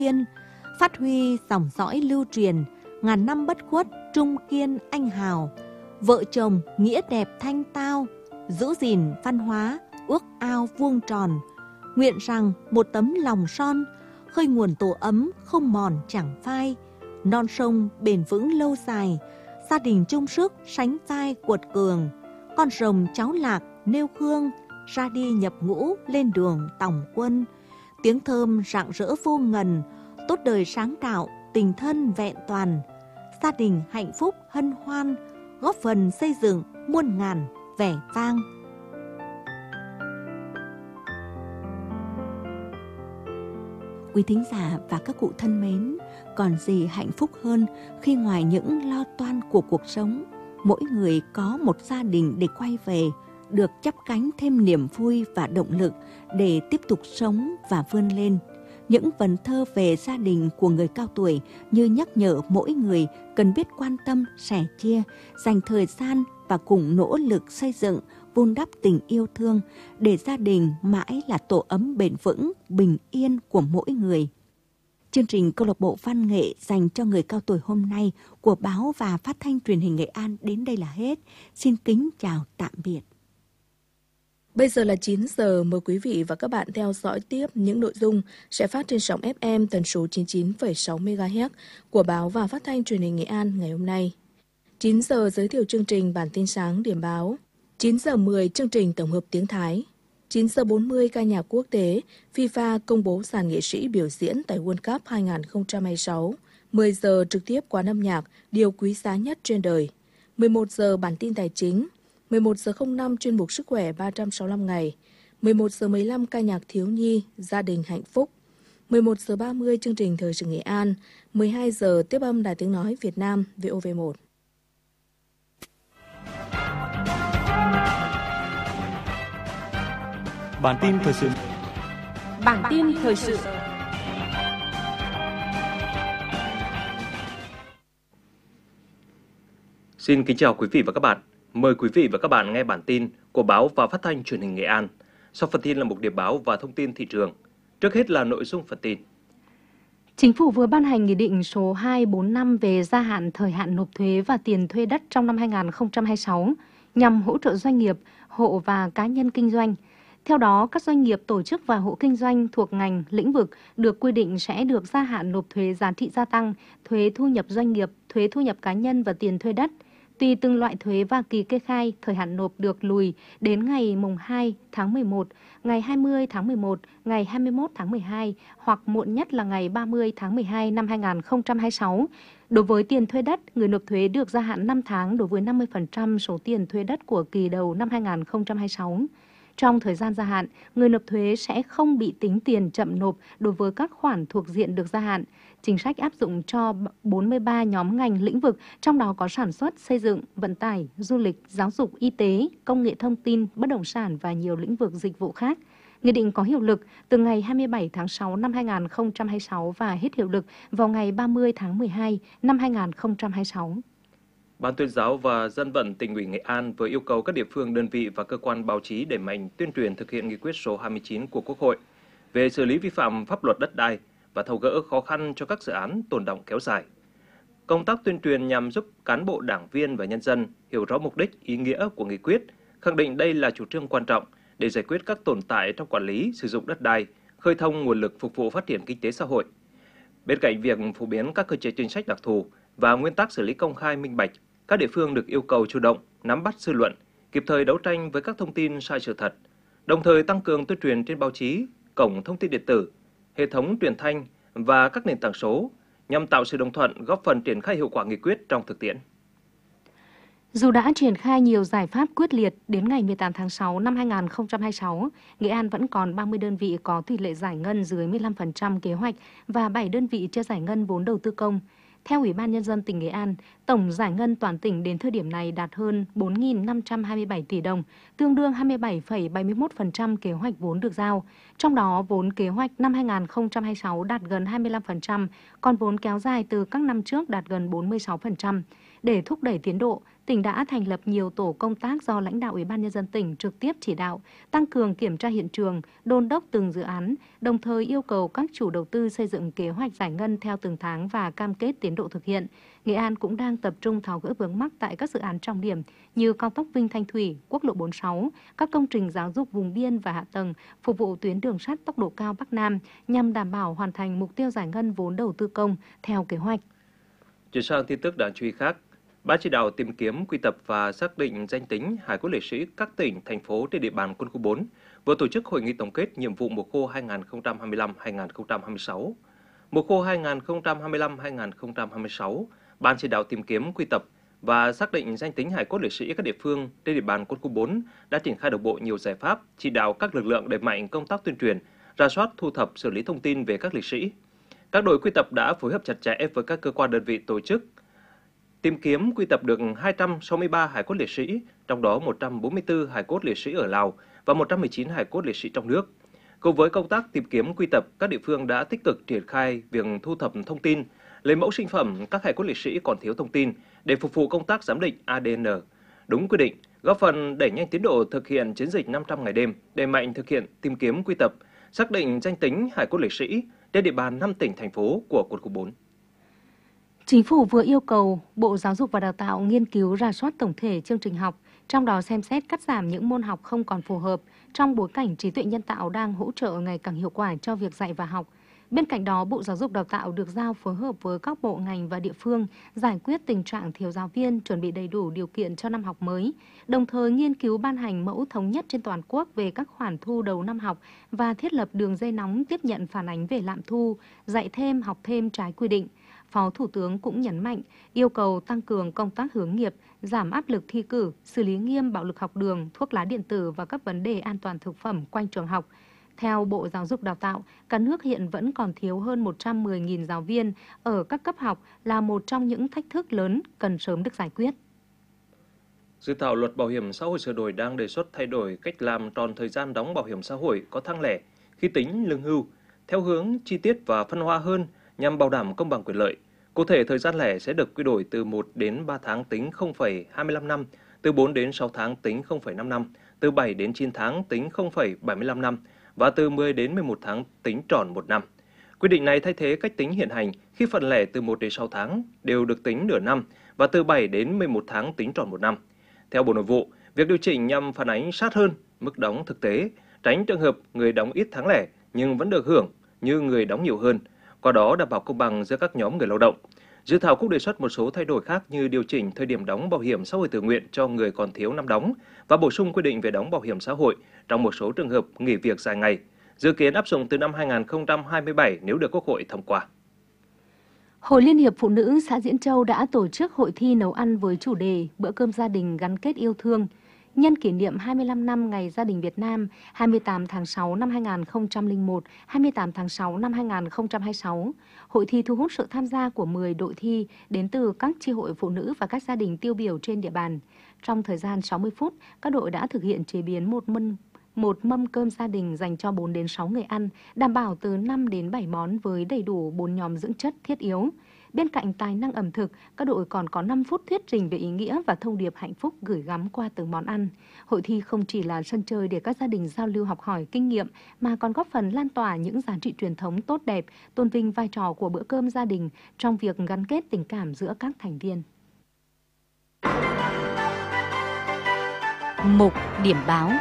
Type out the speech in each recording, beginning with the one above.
Kiên, phát huy dòng dõi lưu truyền, ngàn năm bất khuất, trung kiên anh hào. Vợ chồng nghĩa đẹp thanh tao, giữ gìn văn hóa, ước ao vuông tròn. Nguyện rằng một tấm lòng son, khơi nguồn tổ ấm không mòn chẳng phai. Non sông bền vững lâu dài, gia đình chung sức sánh vai cuột cường. Con rồng cháu lạc nêu gương, ra đi nhập ngũ lên đường tòng quân. Tiếng thơm rạng rỡ vô ngần, tốt đời sáng tạo, tình thân vẹn toàn. Gia đình hạnh phúc hân hoan, góp phần xây dựng muôn ngàn vẻ vang. Quý thính giả và các cụ thân mến, còn gì hạnh phúc hơn khi ngoài những lo toan của cuộc sống, mỗi người có một gia đình để quay về, được chắp cánh thêm niềm vui và động lực để tiếp tục sống và vươn lên. Những vần thơ về gia đình của người cao tuổi như nhắc nhở mỗi người cần biết quan tâm, sẻ chia, dành thời gian và cùng nỗ lực xây dựng, vun đắp tình yêu thương để gia đình mãi là tổ ấm bền vững, bình yên của mỗi người. Chương trình Câu lạc bộ Văn nghệ dành cho người cao tuổi hôm nay của báo và phát thanh truyền hình Nghệ An đến đây là hết. Xin kính chào tạm biệt. Bây giờ là 9 giờ, mời quý vị và các bạn theo dõi tiếp những nội dung sẽ phát trên sóng FM tần số 99,6 MHz của báo và phát thanh truyền hình Nghệ An ngày hôm nay. 9 giờ giới thiệu chương trình bản tin sáng điểm báo. 9 giờ 10 chương trình tổng hợp tiếng Thái. 9 giờ 40 ca nhạc quốc tế, FIFA công bố dàn nghệ sĩ biểu diễn tại World Cup 2026. 10 giờ trực tiếp quán âm nhạc, điều quý giá nhất trên đời. 11 giờ bản tin tài chính. 11 giờ 05 chuyên mục sức khỏe 365 ngày. 11 giờ 15 ca nhạc thiếu nhi, gia đình hạnh phúc. 11 giờ 30 chương trình thời sự Nghệ An. 12 giờ tiếp âm Đài Tiếng Nói Việt Nam VOV1. Bản tin thời sự. Bản tin thời sự. Xin kính chào quý vị và các bạn. Mời quý vị và các bạn nghe bản tin của báo và phát thanh truyền hình Nghệ An. Sau phần tin là mục điểm báo và thông tin thị trường. Trước hết là nội dung phần tin. Chính phủ vừa ban hành Nghị định số 245 về gia hạn thời hạn nộp thuế và tiền thuê đất trong năm 2026 nhằm hỗ trợ doanh nghiệp, hộ và cá nhân kinh doanh. Theo đó, các doanh nghiệp, tổ chức và hộ kinh doanh thuộc ngành, lĩnh vực được quy định sẽ được gia hạn nộp thuế giá trị gia tăng, thuế thu nhập doanh nghiệp, thuế thu nhập cá nhân và tiền thuê đất. Tùy từng loại thuế và kỳ kê khai, thời hạn nộp được lùi đến ngày mùng 2 tháng 11, ngày 20 tháng 11, ngày 21 tháng 12 hoặc muộn nhất là ngày 30 tháng 12 năm 2026. Đối với tiền thuê đất, người nộp thuế được gia hạn 5 tháng đối với 50% số tiền thuê đất của kỳ đầu năm 2026. Trong thời gian gia hạn, người nộp thuế sẽ không bị tính tiền chậm nộp đối với các khoản thuộc diện được gia hạn. Chính sách áp dụng cho 43 nhóm ngành lĩnh vực, trong đó có sản xuất, xây dựng, vận tải, du lịch, giáo dục, y tế, công nghệ thông tin, bất động sản và nhiều lĩnh vực dịch vụ khác. Nghị định có hiệu lực từ ngày 27 tháng 6 năm 2026 và hết hiệu lực vào ngày 30 tháng 12 năm 2026. Ban Tuyên giáo và Dân vận Tỉnh ủy Nghệ An vừa yêu cầu các địa phương, đơn vị và cơ quan báo chí đẩy mạnh tuyên truyền thực hiện nghị quyết số 29 của Quốc hội về xử lý vi phạm pháp luật đất đai và tháo gỡ khó khăn cho các dự án tồn đọng kéo dài. Công tác tuyên truyền nhằm giúp cán bộ, đảng viên và nhân dân hiểu rõ mục đích, ý nghĩa của nghị quyết, khẳng định đây là chủ trương quan trọng để giải quyết các tồn tại trong quản lý, sử dụng đất đai, khơi thông nguồn lực phục vụ phát triển kinh tế xã hội. Bên cạnh việc phổ biến các cơ chế chính sách đặc thù và nguyên tắc xử lý công khai, minh bạch, các địa phương được yêu cầu chủ động, nắm bắt dư luận, kịp thời đấu tranh với các thông tin sai sự thật, đồng thời tăng cường tuyên truyền trên báo chí, cổng thông tin điện tử, hệ thống truyền thanh và các nền tảng số nhằm tạo sự đồng thuận, góp phần triển khai hiệu quả nghị quyết trong thực tiễn. Dù đã triển khai nhiều giải pháp quyết liệt, đến ngày 18 tháng 6 năm 2026, Nghệ An vẫn còn 30 đơn vị có tỷ lệ giải ngân dưới 15% kế hoạch và 7 đơn vị chưa giải ngân vốn đầu tư công. Theo Ủy ban Nhân dân tỉnh Nghệ An, tổng giải ngân toàn tỉnh đến thời điểm này đạt hơn 4.527 tỷ đồng, tương đương 27,71% kế hoạch vốn được giao. Trong đó, vốn kế hoạch năm 2026 đạt gần 25%, còn vốn kéo dài từ các năm trước đạt gần 46%. Để thúc đẩy tiến độ, tỉnh đã thành lập nhiều tổ công tác do lãnh đạo Ủy ban Nhân dân tỉnh trực tiếp chỉ đạo, tăng cường kiểm tra hiện trường, đôn đốc từng dự án, đồng thời yêu cầu các chủ đầu tư xây dựng kế hoạch giải ngân theo từng tháng và cam kết tiến độ thực hiện. Nghệ An cũng đang tập trung tháo gỡ vướng mắc tại các dự án trọng điểm như cao tốc Vinh Thanh Thủy, quốc lộ 46, các công trình giáo dục vùng biên và hạ tầng, phục vụ tuyến đường sắt tốc độ cao Bắc Nam nhằm đảm bảo hoàn thành mục tiêu giải ngân vốn đầu tư công theo kế hoạch. Chuyển sang tin tức đáng chú ý khác, Ban chỉ đạo tìm kiếm, quy tập và xác định danh tính hài cốt liệt sĩ các tỉnh, thành phố trên địa bàn quân khu 4 vừa tổ chức hội nghị tổng kết nhiệm vụ mùa khô 2025-2026. Mùa khô 2025-2026, Ban chỉ đạo tìm kiếm, quy tập và xác định danh tính hài cốt liệt sĩ các địa phương trên địa bàn quân khu 4 đã triển khai đồng bộ nhiều giải pháp, chỉ đạo các lực lượng đẩy mạnh công tác tuyên truyền, rà soát, thu thập, xử lý thông tin về các liệt sĩ. Các đội quy tập đã phối hợp chặt chẽ với các cơ quan đơn vị tổ chức tìm kiếm, quy tập được 263 hài cốt liệt sĩ, trong đó 144 hài cốt liệt sĩ ở Lào và 119 hài cốt liệt sĩ trong nước. Cùng với công tác tìm kiếm, quy tập, các địa phương đã tích cực triển khai việc thu thập thông tin, lấy mẫu sinh phẩm các hài cốt liệt sĩ còn thiếu thông tin để phục vụ công tác giám định ADN đúng quy định, góp phần đẩy nhanh tiến độ thực hiện chiến dịch 500 ngày đêm, đẩy mạnh thực hiện tìm kiếm, quy tập, xác định danh tính hài cốt liệt sĩ trên địa bàn 5 tỉnh, thành phố của quân khu 4. Chính phủ vừa yêu cầu Bộ Giáo dục và Đào tạo nghiên cứu rà soát tổng thể chương trình học, trong đó xem xét cắt giảm những môn học không còn phù hợp trong bối cảnh trí tuệ nhân tạo đang hỗ trợ ngày càng hiệu quả cho việc dạy và học. Bên cạnh đó, Bộ Giáo dục Đào tạo được giao phối hợp với các bộ ngành và địa phương giải quyết tình trạng thiếu giáo viên, chuẩn bị đầy đủ điều kiện cho năm học mới, đồng thời nghiên cứu ban hành mẫu thống nhất trên toàn quốc về các khoản thu đầu năm học và thiết lập đường dây nóng tiếp nhận phản ánh về lạm thu, dạy thêm, học thêm trái quy định. Phó Thủ tướng cũng nhấn mạnh, yêu cầu tăng cường công tác hướng nghiệp, giảm áp lực thi cử, xử lý nghiêm bạo lực học đường, thuốc lá điện tử và các vấn đề an toàn thực phẩm quanh trường học. Theo Bộ Giáo dục Đào tạo, cả nước hiện vẫn còn thiếu hơn 110.000 giáo viên ở các cấp học là một trong những thách thức lớn cần sớm được giải quyết. Dự thảo luật bảo hiểm xã hội sửa đổi đang đề xuất thay đổi cách làm tròn thời gian đóng bảo hiểm xã hội có thang lẻ khi tính lương hưu, theo hướng chi tiết và phân hóa hơn nhằm bảo đảm công bằng quyền lợi. Cụ thể, thời gian lẻ sẽ được quy đổi từ 1 đến 3 tháng tính 0,25 năm, từ 4 đến 6 tháng tính 0,5 năm, từ 7 đến 9 tháng tính 0,75 năm và từ 10 đến 11 tháng tính tròn 1 năm. Quy định này thay thế cách tính hiện hành khi phần lẻ từ 1 đến 6 tháng đều được tính nửa năm và từ 7 đến 11 tháng tính tròn 1 năm. Theo Bộ Nội vụ, việc điều chỉnh nhằm phản ánh sát hơn mức đóng thực tế, tránh trường hợp người đóng ít tháng lẻ nhưng vẫn được hưởng như người đóng nhiều hơn, qua đó đảm bảo công bằng giữa các nhóm người lao động. Dự thảo cũng đề xuất một số thay đổi khác như điều chỉnh thời điểm đóng bảo hiểm xã hội tự nguyện cho người còn thiếu năm đóng và bổ sung quy định về đóng bảo hiểm xã hội trong một số trường hợp nghỉ việc dài ngày, dự kiến áp dụng từ năm 2027 nếu được Quốc hội thông qua. Hội Liên hiệp Phụ nữ xã Diễn Châu đã tổ chức hội thi nấu ăn với chủ đề Bữa cơm gia đình gắn kết yêu thương, nhân kỷ niệm 25 năm Ngày Gia đình Việt Nam 28 tháng 6 năm 2001, 28 tháng 6 năm 2026. Hội thi thu hút sự tham gia của 10 đội thi đến từ các chi hội phụ nữ và các gia đình tiêu biểu trên địa bàn. Trong thời gian 60 phút, các đội đã thực hiện chế biến một mâm cơm gia đình dành cho 4 đến 6 người ăn, đảm bảo từ 5 đến 7 món với đầy đủ 4 nhóm dưỡng chất thiết yếu. Bên cạnh tài năng ẩm thực, các đội còn có 5 phút thuyết trình về ý nghĩa và thông điệp hạnh phúc gửi gắm qua từng món ăn. Hội thi không chỉ là sân chơi để các gia đình giao lưu học hỏi kinh nghiệm, mà còn góp phần lan tỏa những giá trị truyền thống tốt đẹp, tôn vinh vai trò của bữa cơm gia đình trong việc gắn kết tình cảm giữa các thành viên. Mục điểm báo.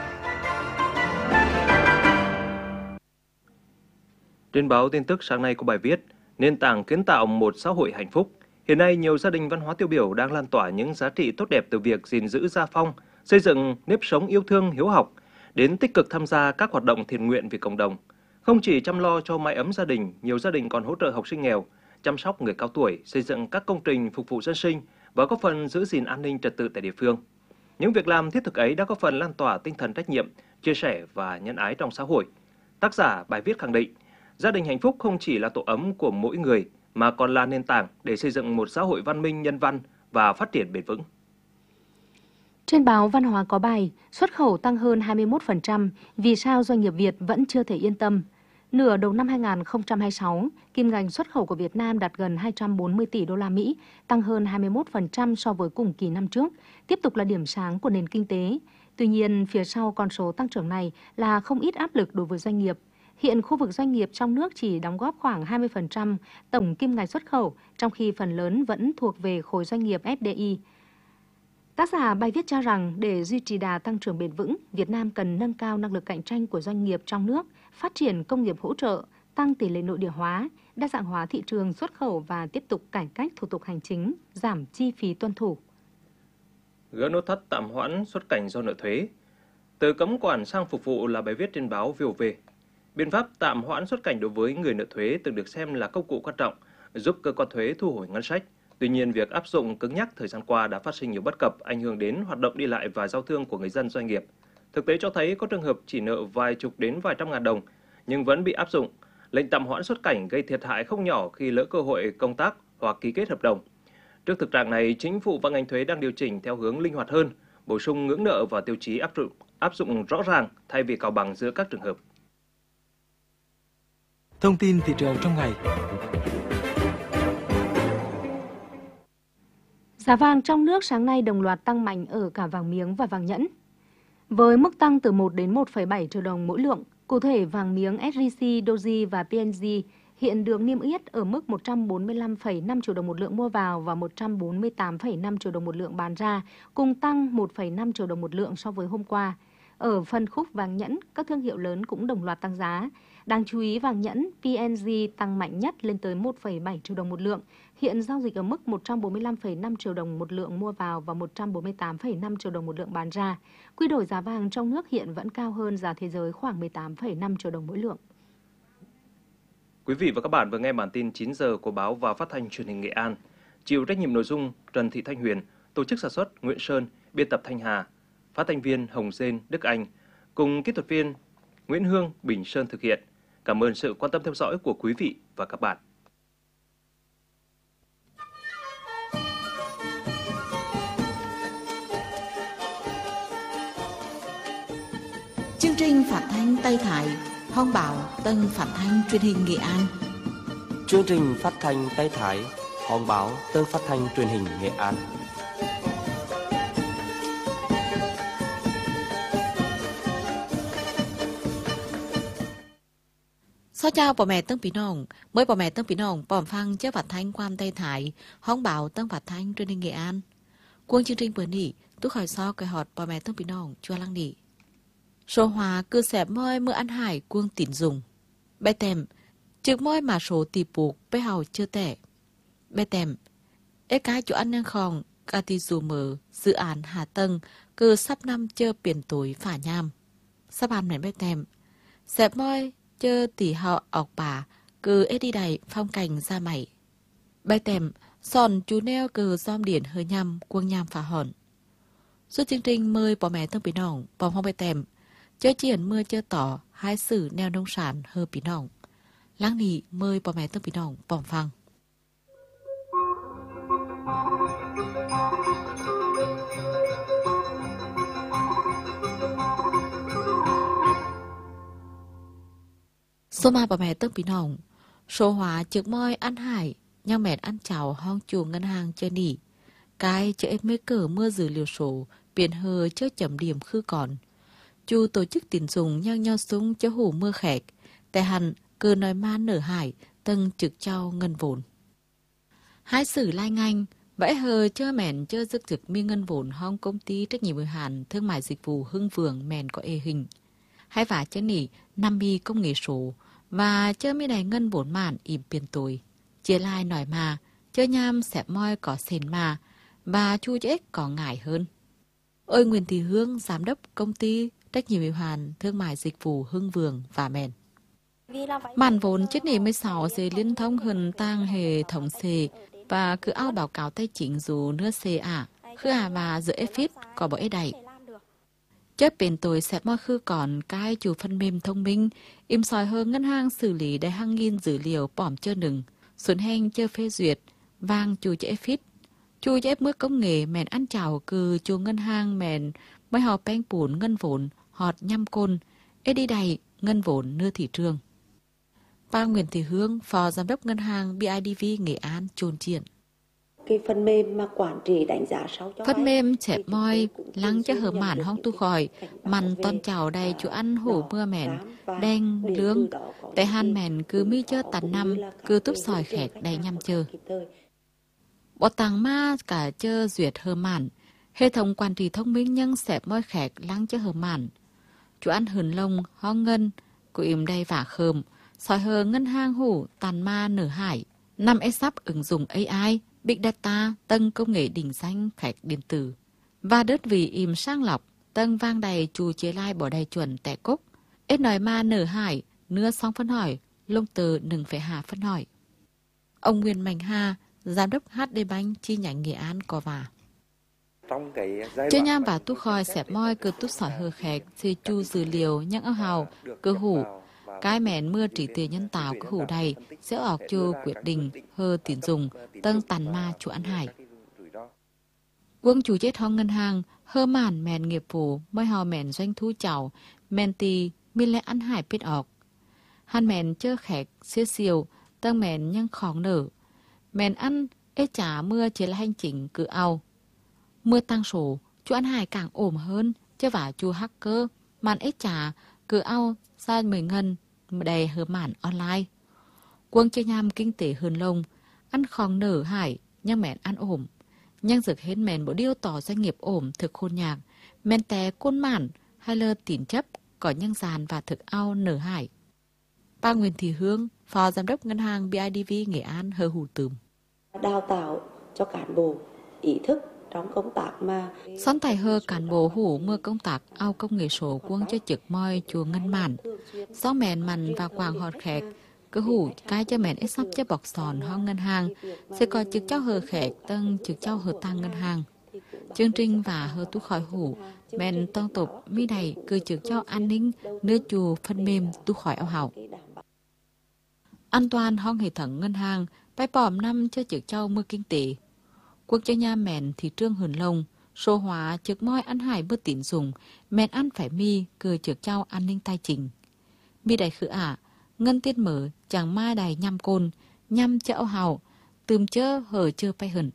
Trên báo tin tức sáng nay có bài viết nền tảng kiến tạo một xã hội hạnh phúc. Hiện nay, nhiều gia đình văn hóa tiêu biểu đang lan tỏa những giá trị tốt đẹp từ việc gìn giữ gia phong, xây dựng nếp sống yêu thương hiếu học, đến tích cực tham gia các hoạt động thiện nguyện vì cộng đồng. Không chỉ chăm lo cho mái ấm gia đình, nhiều gia đình còn hỗ trợ học sinh nghèo, chăm sóc người cao tuổi, xây dựng các công trình phục vụ dân sinh và góp phần giữ gìn an ninh trật tự tại địa phương. Những việc làm thiết thực ấy đã góp phần lan tỏa tinh thần trách nhiệm, chia sẻ và nhân ái trong xã hội. Tác giả bài viết khẳng định, gia đình hạnh phúc không chỉ là tổ ấm của mỗi người, mà còn là nền tảng để xây dựng một xã hội văn minh, nhân văn và phát triển bền vững. Trên báo Văn hóa có bài, xuất khẩu tăng hơn 21%, vì sao doanh nghiệp Việt vẫn chưa thể yên tâm? Nửa đầu năm 2026, kim ngạch xuất khẩu của Việt Nam đạt gần 240 tỷ đô la Mỹ, tăng hơn 21% so với cùng kỳ năm trước, tiếp tục là điểm sáng của nền kinh tế. Tuy nhiên, phía sau con số tăng trưởng này là không ít áp lực đối với doanh nghiệp. Hiện khu vực doanh nghiệp trong nước chỉ đóng góp khoảng 20% tổng kim ngạch xuất khẩu, trong khi phần lớn vẫn thuộc về khối doanh nghiệp FDI. Tác giả bài viết cho rằng để duy trì đà tăng trưởng bền vững, Việt Nam cần nâng cao năng lực cạnh tranh của doanh nghiệp trong nước, phát triển công nghiệp hỗ trợ, tăng tỷ lệ nội địa hóa, đa dạng hóa thị trường xuất khẩu và tiếp tục cải cách thủ tục hành chính, giảm chi phí tuân thủ. Gỡ nút thắt tạm hoãn xuất cảnh do nợ thuế. Từ cấm quản sang phục vụ là bài viết trên báo VOV. Biện pháp tạm hoãn xuất cảnh đối với người nợ thuế từng được xem là công cụ quan trọng, giúp cơ quan thuế thu hồi ngân sách. Tuy nhiên, việc áp dụng cứng nhắc thời gian qua đã phát sinh nhiều bất cập, ảnh hưởng đến hoạt động đi lại và giao thương của người dân doanh nghiệp. Thực tế cho thấy có trường hợp chỉ nợ vài chục đến vài trăm ngàn đồng, nhưng vẫn bị áp dụng. Lệnh tạm hoãn xuất cảnh gây thiệt hại không nhỏ khi lỡ cơ hội công tác hoặc ký kết hợp đồng. Trước thực trạng này, Chính phủ và ngành thuế đang điều chỉnh theo hướng linh hoạt hơn, bổ sung ngưỡng nợ và tiêu chí áp dụng rõ ràng thay vì cào bằng giữa các trường hợp. Thông tin thị trường trong ngày. Giá vàng trong nước sáng nay đồng loạt tăng mạnh ở cả vàng miếng và vàng nhẫn. Với mức tăng từ 1 đến 1,7 triệu đồng mỗi lượng, cụ thể vàng miếng SJC, Doji và PNG hiện được niêm yết ở mức 145,5 triệu đồng một lượng mua vào và 148,5 triệu đồng một lượng bán ra, cùng tăng 1,5 triệu đồng một lượng so với hôm qua. Ở phân khúc vàng nhẫn, các thương hiệu lớn cũng đồng loạt tăng giá. Đáng chú ý, vàng nhẫn PNG tăng mạnh nhất lên tới 1,7 triệu đồng một lượng, hiện giao dịch ở mức 145,5 triệu đồng một lượng mua vào và 148,5 triệu đồng một lượng bán ra. Quy đổi giá vàng trong nước hiện vẫn cao hơn giá thế giới khoảng 18,5 triệu đồng mỗi lượng. Quý vị và các bạn vừa nghe bản tin 9 giờ của báo và phát thanh truyền hình Nghệ An. Chịu trách nhiệm nội dung Trần Thị Thanh Huyền, tổ chức sản xuất Nguyễn Sơn, biên tập Thanh Hà, phát thanh viên Hồng Dên, Đức Anh, cùng kỹ thuật viên Nguyễn Hương, Bình Sơn thực hiện. Cảm ơn sự quan tâm theo dõi của quý vị và các bạn. Chương trình phát thanh Tây Thái, Hồng Bảo, Tân Phát thanh Truyền hình Nghệ An. Chương trình phát thanh Tây Thái, Hồng Báo, Tân Phát thanh Truyền hình Nghệ An. Xin chào bà mẹ Tân Pí Nông, mới bà mẹ Tân Pí Nông bỏm phăng chế phát thanh quan Tây Thái, Hồng Bảo, Tân Phát thanh Truyền hình Nghệ An. Quân chương trình bữa nỉ, tôi khỏi so cái họt bà mẹ Tân Pí Nông chua lăng nỉ. Số hóa cứ xẹp môi mưa ăn hải quân tín dùng. Bé tèm, trước môi mà số tỷ buộc bé hào chưa tẻ. Bé tèm, ế cái chỗ ăn nâng khòng, cả tỷ dù mở, dự án hạ tầng, cứ sắp năm chơ biển tối phả nham. Sắp hàm nền bé tèm, xẹp môi chơ tỷ họ ọc bà, cứ ế đi đầy phong cảnh ra mày. Bé tèm, sòn chú neo cứ giom điển hơi nhằm, quân nhằm phá hòn. Suốt chương trình mời bỏ mẹ Tân Pí Nông, bỏng không bé tèm, chơi triển mưa chơi tỏ, hai sử neo nông sản hơ Pí Nông. Lắng nỉ mời bà mẹ Tân Pí Nông bỏng phăng. Số mà bà mẹ Tân Pí Nông, số hóa trước môi ăn hải, nhau mẹ ăn chảo hong chuồng ngân hàng chơi nỉ. Cái chơi mê cờ mưa dữ liều sổ, biển hờ chơi chấm điểm khư còn. Chú tổ chức tín dụng nhau súng cho hủ mưa khẹt, tại hẳn cơ nói man nở hải, tầng trực trao ngân vốn. Hai sử lai ngành, vẽ hờ chơ mẹn chơ dứt thực mi ngân vốn hong công ty trách nhiệm hữu hạn thương mại dịch vụ Hưng Vượng mẹn có ê hình. Hai vả chơ nỉ, năm mi công nghệ số, và chơ mi này ngân vốn mạn ỉm tiền tuổi. Chia lai nói mà, chơ nham xẹp môi có sền mà, và chu chế có ngại hơn. Ôi Nguyễn Thị Hương, giám đốc công ty trách nhiệm hữu hạn thương mại dịch vụ Hưng Vượng và mẹn. Màn vốn chết nỉ 16 sẽ liên thông hình tăng hệ thống C và cứ ao báo cáo tài chính dù nước C khứ và giữa FIT có bộ đầy. Chất bền tối xẹp môi khư còn cái chủ phần mềm thông minh im sòi hơn ngân hàng xử lý đầy hàng nghìn dữ liệu bỏm chơ nừng, xuân heng chơ phê duyệt, vang chủ chế FIT. Chủ chế mức công nghệ mẹn ăn chảo cừ chủ ngân hàng mẹn mới họ bánh bún ngân vốn họt nhăm côn, đi đầy ngân vốn nưa thị trường. Bà Nguyễn Thị Hương, Phó Giám đốc Ngân hàng BIDV Nghệ An chôn chuyện. Cái phần mềm mà quản trị đánh giá sau cho phần mềm chẹp môi lắng cho hở màn hong tu khỏi màn ton chào đầy chú ăn hủ mưa mèn đen lương tại han mèn cứ mi chơ tàn năm cứ túp sỏi khẹt đầy nhăm chơ bỏ tàng ma cả chơ duyệt hở màn hệ thống quản trị thông minh nhân xẹp môi khẹt lắng cho hở màn chú ăn hườn lông ho ngân của im đầy vả khơm sỏi hờ ngân hang hủ tàn ma nở hải 5 sắp ứng dụng AI Big Data, tân công nghệ đỉnh danh khách điện tử. Và đất vì im sang lọc, tân vang đầy chù chế lai bỏ đầy chuẩn tẻ cúc. Ít nói ma nở hải, nưa xong phân hỏi, lông từ nừng phải hạ phân hỏi. Ông Nguyễn Mạnh Hà, Giám đốc HD Bank chi nhánh Nghệ An có vả. Chơi nham và tu khoi xẹp môi cứ tút sỏi hờ khẹt, thì chu dữ liệu nhắc áo hào, cơ hủ. Cái mẹn mưa trí tuệ nhân tạo của hủ đầy sẽ ọc cho quyết định hơ tiền dùng tân tàn ma chủ ăn hải. Quân chủ chết hong ngân hàng hơ màn mẹn nghiệp vụ mới hò mẹn doanh thu chào mẹn tì mi lẽ ăn hải biết ọc. Hàn mẹn chơ khẹt xế siêu tân mẹn nhưng khóng nở. Mẹn ăn ế trả mưa chế là hành trình cứ ao. Mưa tăng sổ chủ ăn hải càng ổm hơn chứ vả chu hacker màn ế trả cứ ao xa 10 ngân đầy hở màn online. Quân chơi nham kinh tế hơn lông, ăn khòng nở hải, nhưng mẹn ăn ổm. Nhưng dược hết mẹn bộ điêu tỏ doanh nghiệp ổm thực khôn nhạc, mẹn té côn mản hay lơ tín chấp, có nhân giàn và thực ao nở hải. Bà Nguyễn Thị Hương, Phó Giám đốc Ngân hàng BIDV Nghệ An hơ hủ tùm. Đào tạo cho cán bộ ý thức trong công tác mà Xón tài hơ cán bộ hủ mưa công tác ao công nghệ số quân cho trực môi chùa ngân màn. Gió mẹn mặn và quàng họt khẹt, cứ hủ cái cho mẹn ít sắp cho bọc sòn ho ngân hàng, sẽ có trực cháu hơ khẹt tân trực cháu hơ tăng ngân hàng. Chương trình và hơ tú khỏi hủ, mẹn tông tục mi đầy cứ trực cháu an ninh nước chùa phân mềm tú khỏi ao hảo. An toàn hong hệ thống ngân hàng, bài bỏm năm cho trực cháu mưa kinh tế. Quốc cho nhà mẹn thị trương hườn lông, số hóa trực môi ăn hải bớt tín dùng, mẹn ăn phải mi cười trực trao an ninh tài chính. Mi đầy khử ngân tiết mở chẳng mai đầy nhăm côn, nhăm chợ hào, tùm chơ hở chơ bay hẩn.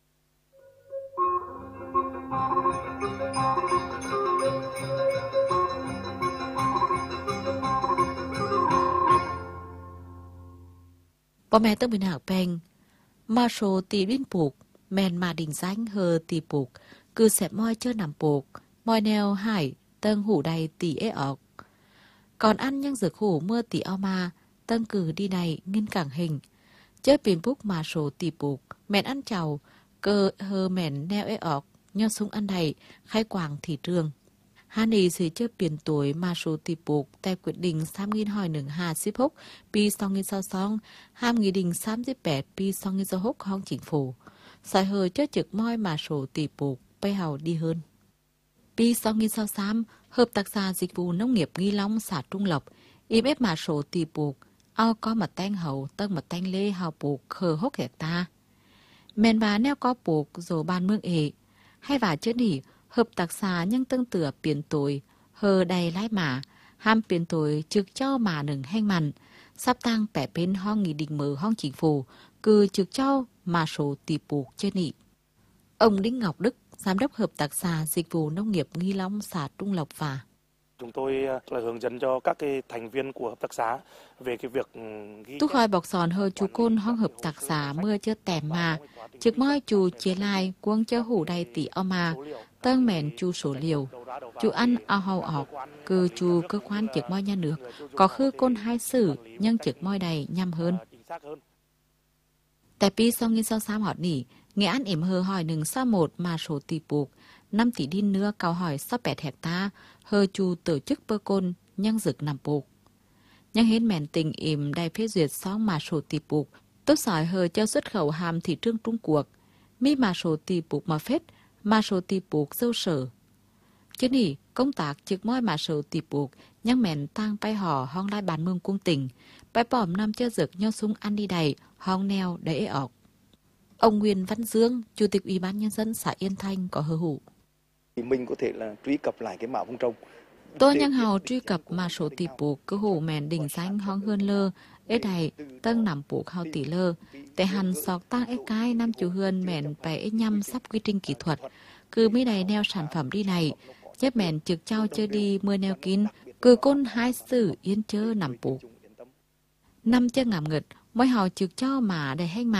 Bố mẹ tôi bình hảo bèn, mà số tì bên buộc, mẹn mà đỉnh danh hờ tì buộc, cứ xẹp môi chơ nằm buộc, môi neo hải, tân hủ đầy tì ế ọc. Còn ăn nhưng dược hủ mưa tì ao ma, tân cử đi này nghiên cảng hình. Chớ bình búc mà số tì buộc, mẹn ăn chào, cơ hờ mẹn neo ế ọc, nhо súng ăn đầy, khai quảng thị trường. Hà nì sẽ chớ biển tuổi mà số tì buộc, tại quyết định 3.250 pi 2022, 2.338 pi 2026 hong chính phủ. Sài hờ cho trực môi mà số tỷ buộc bay hào đi hơn. Pi 2023, Hợp tác xã Dịch vụ Nông nghiệp Nghi Long xã Trung Lộc, im ép mà số tỷ buộc, ao có mặt tanh hậu tân mặt tanh lê hào buộc khờ hốc hecta. Mẹn bà neo có buộc rồi ban mương ế. Hay và chứ nỉ, hợp tác xã nhân tương tựa biển tuổi, hờ đầy lái mã, ham biển tuổi trực cho mà nừng hanh mặn, sắp tăng bẻ bên hong nghị định mở hong chính phủ, cứ trực cho mà số tỷ buộc chứ nỉ. Ông Đinh Ngọc Đức, Giám đốc Hợp tác xã Dịch vụ Nông nghiệp Nghi Long xã Trung Lộc và chúng tôi là hướng dẫn cho các cái thành viên của hợp tác xã về cái việc tu khỏi bọc sòn hơ chú côn hong hợp tác xã mưa chơ tèm mà trực môi chú chế lai quân chơ hủ đầy tỷ ao mà tân mẹn chú số liều chú ăn ao hầu ọc cứ chú cơ quan trực môi nhà nước có khư côn hai sử nhưng trực môi đầy nhằm hơn. Tại pi 2023 hỏi nỉ Nghệ An ếm hờ hỏi 161 mà số tỷ buộc 5 tỷ đinh nữa cao hỏi 68 hecta hờ chú tổ chức bơ côn nhân dực nằm buộc. Nhưng hết mẹn tình ếm đài phê duyệt 6 mà số tỷ buộc tốt sỏi hờ cho xuất khẩu hàm thị trường Trung Quốc mi mà số tỷ buộc mà phết mà số tỷ buộc dâu sở. Chứ nỉ công tác trực môi mà số tỷ buộc nhưng mẹn tăng bay hò hong lai bàn mương cung tỉnh bài bỏm năm chơ dực nho súng ăn đi đầy hong neo để ế ọc. Ông Nguyễn Văn Dương, Chủ tịch Ủy ban Nhân dân xã Yên Thanh có hứa hủ. Mình có thể là truy cập lại cái mã vùng trồng. Tôi nhân hào truy cập mà số tỷ buộc cơ hủ mẹn đỉnh danh hong hơn lơ Ế này tân nằm bố khao tỷ lơ. Tại hẳn sọc tăng ế cái năm chủ hươn mẹn bày ế nhăm sắp quy trình kỹ thuật. Cứ mấy này neo sản phẩm đi này. Chép mẹn trực trao chơi đi mưa neo kín. Cứ côn hai sử yên chơ nằm bố. Năm chơi ngảm ngực. Mỗi hò trực cho mà để hành mà.